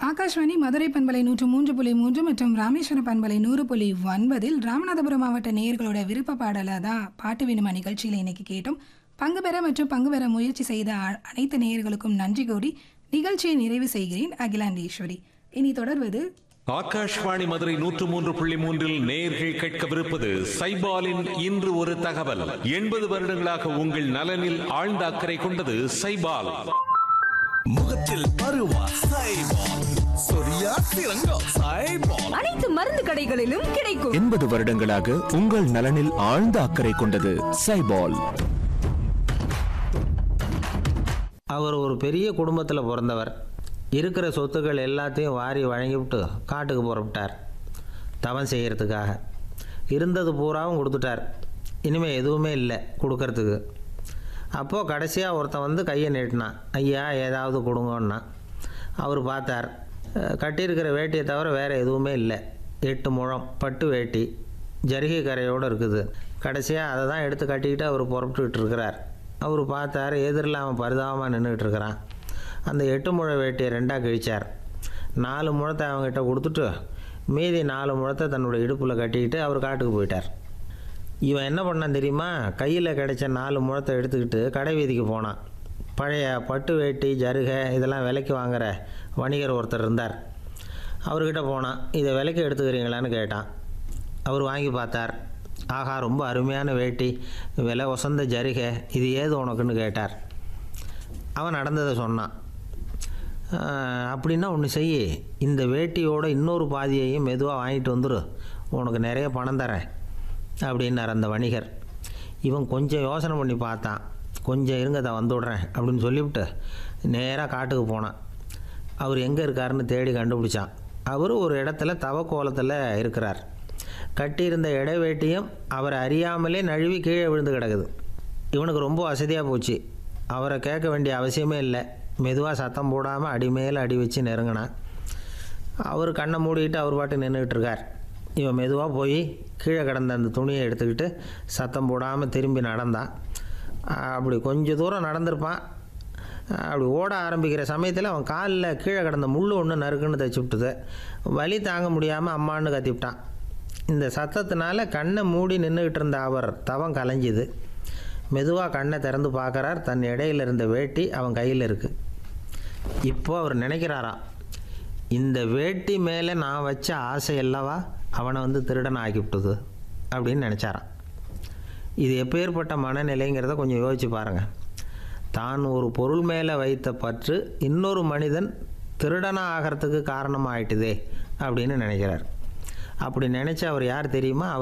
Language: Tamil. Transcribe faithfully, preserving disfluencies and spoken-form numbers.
ஆகாஷ்வாணி மதுரை பண்பலை நூற்று மூன்று புள்ளி மூன்று மற்றும் ராமேஸ்வரம் பண்பலை நூறு புள்ளி ஒன்பதில் ராமநாதபுரம் மாவட்ட நேயர்களோட விருப்ப பாடலாக தான் பாட்டு வேணுமா நிகழ்ச்சியில் இன்னைக்கு கேட்டோம். பங்கு பெற மற்றும் பங்கு பெற முயற்சி செய்த அ- அனைத்து நேயர்களுக்கும் நன்றி கூறி நிகழ்ச்சியை நிறைவு செய்கிறேன். அகிலாண்டேஸ்வரி. இனி தொடர்வது ஆகாஷ்வாணி மதுரை நூற்று மூன்று புள்ளி மூன்றில் நேர்கள் கேட்கவிருப்பது சைபாலின் இன்று ஒரு தகவல். எண்பது வருடங்களாக உங்கள் நலனில் ஆழ்ந்த அக்கறை கொண்டது சைபால். முகத்தில் பருவா சைபால், சொரியா சிறங்கம் சைபால். அனைத்து மருந்து கடைகளிலும் கிடைக்கும். எண்பது வருடங்களாக உங்கள் நலனில் ஆழ்ந்த அக்கறை கொண்டது சைபால். அவர் ஒரு பெரிய குடும்பத்தில் பிறந்தவர். இருக்கிற சொத்துக்கள் எல்லாத்தையும் வாரி வழங்கிவிட்டு காட்டுக்கு புறப்பட்டார் தவம் செய்கிறதுக்காக. இருந்தது பூராவும் கொடுத்துட்டார். இனிமேல் எதுவுமே இல்லை கொடுக்கறதுக்கு. அப்போது கடைசியாக ஒருத்தன் வந்து கையை நீட்டினான். ஐயா ஏதாவது கொடுங்கன்னா. அவர் பார்த்தார். அஹ், கட்டியிருக்கிற வேட்டியை தவிர வேறு எதுவுமே இல்லை. எட்டு முழம் பட்டு வேட்டி ஜரிகை கரையோடு இருக்குது. கடைசியாக அதை தான் எடுத்து கட்டிக்கிட்டு அவர் புறப்பட்டுக்கிட்டு இருக்கிறார். அவர் பார்த்தார், எதிரில் அவன் பரிதாபமாக நின்றுக்கிட்டு இருக்கிறான். அந்த எட்டு முழ வேட்டியை ரெண்டாக கிழிச்சார். நாலு முழத்தை அவங்ககிட்ட கொடுத்துட்டு மீதி நாலு முழத்தை தன்னுடைய இடுப்பில் கட்டிக்கிட்டு அவர் காட்டுக்கு போயிட்டார். இவன் என்ன பண்ணான் தெரியுமா? கையில் கிடைச்ச நாலு முழத்தை எடுத்துக்கிட்டு கடை வீதிக்கு போனான். பழைய பட்டு வேட்டி ஜருகை இதெல்லாம் விலைக்கு வாங்குற வணிகர் ஒருத்தர் இருந்தார். அவர்கிட்ட போனான். இதை விலைக்கு எடுத்துக்கிறீங்களான்னு கேட்டான். அவர் வாங்கி பார்த்தார். ஆஹா, ரொம்ப அருமையான வேட்டி, விலை உசந்த ஜருகை, இது ஏது உனக்குன்னு கேட்டார். அவன் நடந்ததை சொன்னான். "ஆஹ், அப்படின்னா ஒன்று செய், இந்த வேட்டியோட இன்னொரு பாதியையும் மெதுவாக வாங்கிட்டு வந்துரு, உனக்கு நிறைய பணம் தரேன் அப்படின்னார் அந்த வணிகர். இவன் கொஞ்சம் யோசனை பண்ணி பார்த்தான். கொஞ்சம் இருங்க, தான் வந்து விட்றேன் அப்படின்னு சொல்லிவிட்டு நேராக காட்டுக்கு போனான். அவர் எங்கே இருக்காருன்னு தேடி கண்டுபிடிச்சான். அவர் ஒரு இடத்துல தவக்கோலத்தில் இருக்கிறார். கட்டியிருந்த இடை வேட்டியும் அவரை அறியாமலே நழுவி கீழே விழுந்து கிடக்குது. இவனுக்கு ரொம்ப வசதியாக போச்சு. அவரை கேட்க வேண்டிய அவசியமே இல்லை. மெதுவாக சத்தம் போடாமல் அடி மேலே அடி வச்சு நெருங்கினான். அவர் கண்ணை மூடிக்கிட்டு அவர் பாட்டு நின்றுக்கிட்டு இருக்கார். இவன் மெதுவாக போய் கீழே கிடந்த அந்த துணியை எடுத்துக்கிட்டு சத்தம் போடாமல் திரும்பி நடந்தான். அப்படி கொஞ்சம் தூரம் நடந்திருப்பான். அப்படி ஓட ஆரம்பிக்கிற சமயத்தில் அவன் காலில் கீழே கிடந்த முள் ஒன்று நறுக்குன்னு தைச்சி விட்டுது. வலி தாங்க முடியாமல் அம்மான்னு கத்திவிட்டான். இந்த சத்தத்தினால கண்ணை மூடி நின்றுக்கிட்டு இருந்த அவர் தவம் கலைஞ்சிது. மெதுவாக கண்ணை திறந்து பார்க்குறார். தன் இடையில இருந்த வேட்டி அவன் கையில் இருக்குது. இப்போ அவர் நினைக்கிறாராம், இந்த வேட்டி மேலே நான் வச்ச ஆசை அல்லவா அவனை வந்து திருடன் ஆக்கிவிட்டது அப்படின்னு நினச்சாராம். இது எப்பேற்பட்ட மனநிலைங்கிறத கொஞ்சம் யோசிச்சு பாருங்கள். தான் ஒரு பொருள் மேலே வைத்த பற்று இன்னொரு மனிதன் திருடனாக ஆகிறதுக்கு காரணமாக ஆயிட்டுதே அப்படின்னு நினைக்கிறார். அப்படி நினச்ச அவர் யார் தெரியுமா? அவர்